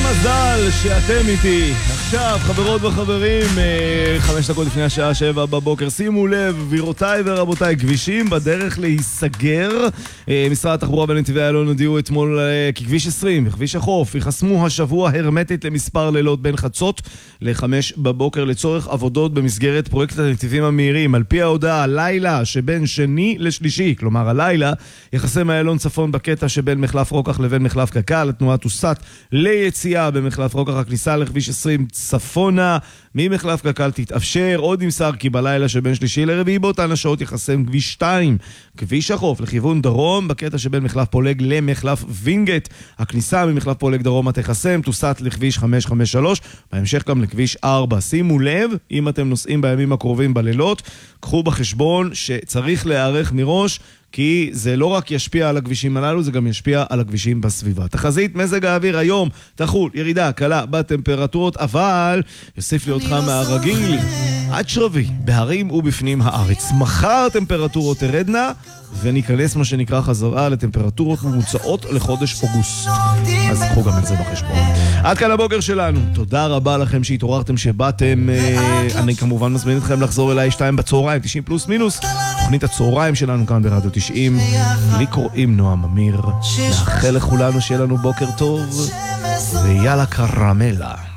מזל שאתם איתי. עכשיו, חברות וחברים, 5 דקות לפני השעה 7 בבוקר. שימו לב, גבירותיי ורבותיי, כבישים בדרך להיסגר. משרד התחבורה בנתיבי איילון הודיעו אתמול כי כביש 20 וכביש החוף יחסמו השבוע הרמטית למספר לילות בין חצות ל-5 בבוקר לצורך עבודות במסגרת פרויקט הנתיבים המהירים. על פי ההודעה, הלילה שבין שני לשלישי, כלומר הלילה, יחסם איילון צפון בקטע שבין מחלף רוקח לבין מחלף קק"ל. התנועה תוסט ליציאה במחלף רוקח. הכניסה לכביש 20 צפונה ממחלף קק"ל תתאפשר. עוד נמסר כי בלילה שבין שלישי לרביעי באותן השעות יחסם כביש 2 כביש החוף לכיוון דרום בקטע שבין מחלף פולג למחלף וינגט. הכניסה ממחלף פולג דרום תחסם, תוסט לכביש 553, בהמשך גם לכביש 4. שימו לב, אם אתם נוסעים בימים הקרובים בלילות, קחו בחשבון שצריך להיערך מראש, כי זה לא רק ישפיע על הכבישים הללו, זה גם ישפיע על הכבישים בסביבה. תחזית מזג האוויר היום תחול ירידה קלה בטמפרטורות, אבל יוסיף לי אותך מהרגיל עד שרבי בהרים ובפנים הארץ. מחר הטמפרטורות תרדנה וניכנס מה שנקרא חזרה לטמפרטורות ממוצעות לחודש אוגוסט. אז קחו גם את זה בחשבון. עד כאן הבוקר שלנו. תודה רבה לכם שהתעוררתם, שבאתם. אני כמובן מזמין אתכם לחזור אליי 2 בצהריים, 90 פלוס מינוס. תוכנית הצהריים שלנו כאן ברדיו 90. לי קוראים נועם אמיר. נאחל לכולנו שיהיה לנו בוקר טוב. ויאללה קרמלה.